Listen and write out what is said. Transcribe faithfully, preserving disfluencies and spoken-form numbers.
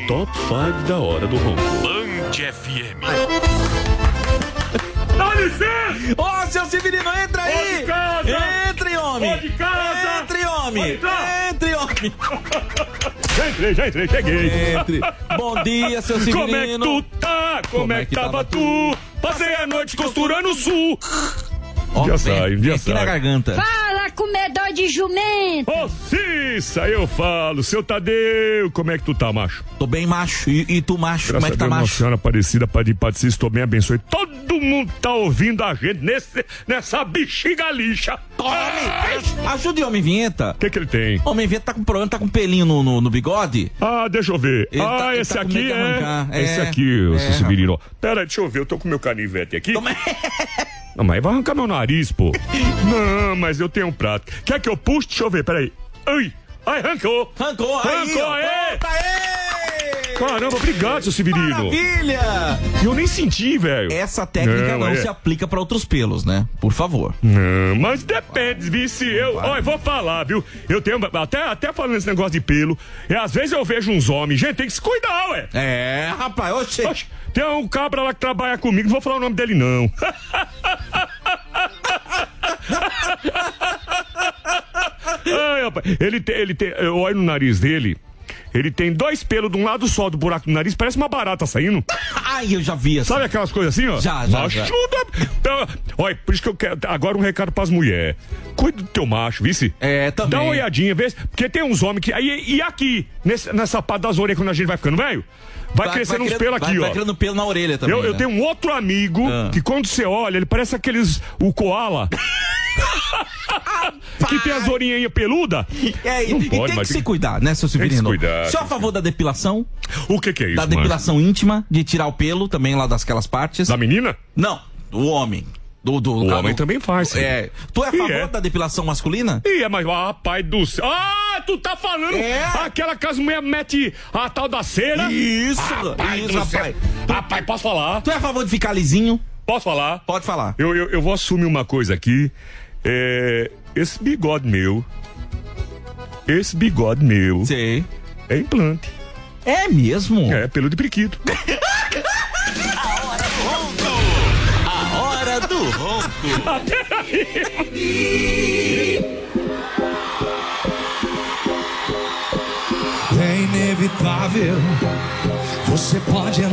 Top cinco da Hora do Ronco. Band F M. Dá licença! Ô, oh, seu Severino, entra aí! Pode casa! Entre, homem! Pode casa! Entre, homem! Entre, homem! Já entrei, já entrei, cheguei! Entre! Bom dia, seu Severino! Como é que tu tá? Como, Como é que tava, tava tu? Passei a noite costurando o sul! Oh, já sai, já sai. na garganta. Fala, comedor de jumento! Ô, oh, Cissa, eu falo, seu Tadeu, como é que tu tá, macho? Tô bem, macho. E, e tu, macho, Graças como é que tá, Deus, macho? Nossa Senhora Aparecida, Padre Patrici, estou bem, abençoe. Todo mundo tá ouvindo a gente nesse, nessa bexiga lixa. Tome! Ajude o Homem Vinheta. O que que ele tem? Homem Vinheta tá com problema, tá com pelinho no, no, no bigode. Ah, deixa eu ver. Ele ah, tá, esse tá aqui é... é... Esse aqui, o é, seu Severino. Pera aí, deixa eu ver, eu tô com meu canivete aqui. Toma... Não, mas vai arrancar meu nariz, pô. Não, mas eu tenho um prato. Quer que eu puxe? Deixa eu ver, peraí. Ai, ai, arrancou. Arrancou, aí, Arrancou, ó, aê. pronto, aê. Caramba, obrigado, seu Severino. Maravilha! Eu nem senti, velho. Essa técnica não, não é... se aplica pra outros pelos, né? Por favor. Não, mas depende, viu? Se eu... Olha, vou falar, viu? Eu tenho... Até, até falando esse negócio de pelo, e às vezes eu vejo uns homens. Gente, tem que se cuidar, ué. É, rapaz, oxe. Oxe, tem um cabra lá que trabalha comigo, não vou falar o nome dele, não. Ai, rapaz, ele tem, ele tem, eu olho no nariz dele, ele tem dois pelos de um lado só do buraco do nariz, parece uma barata saindo. Ai, eu já vi essa. Sabe aquelas coisas assim, ó? Já, já, Ajuda. já. Então, olha, por isso que eu quero, agora um recado pras mulheres. Cuida do teu macho, vice? É, também. Dá uma olhadinha, vê, porque tem uns homens que, aí, e aqui, nesse, nessa parte das orelhas, quando a gente vai ficando velho, vai, vai crescendo vai uns pelos aqui, vai, ó. Vai criando pelo na orelha também, Eu, né? eu tenho um outro amigo ah. que quando você olha, ele parece aqueles, o koala. Que tem as orelhinhas peludas. É, não e pode, tem mas que se cuidar, né, seu Severino? Tem que se cuidar. Só a favor da depilação? O que que é isso, Da depilação mano? íntima, de tirar o pelo também lá das partes. Da menina? Não, do homem. Do, do, o do, homem do, também faz, sim. É. Tu é a favor é. da depilação masculina? Ih, é, mas, ah, pai do céu. Ah, tu tá falando é. aquela que as mulheres metem a tal da cera? Isso, ah, pai isso, do rapaz. Céu. Rapaz, posso falar? Tu é a favor de ficar lisinho? Posso falar? Pode falar. Eu, eu, eu vou assumir uma coisa aqui. É, esse bigode meu, esse bigode meu... Sei. É implante. É mesmo? É, pelo de periquito. A hora do ronco. A hora do ronco. Até aí. É inevitável. Você pode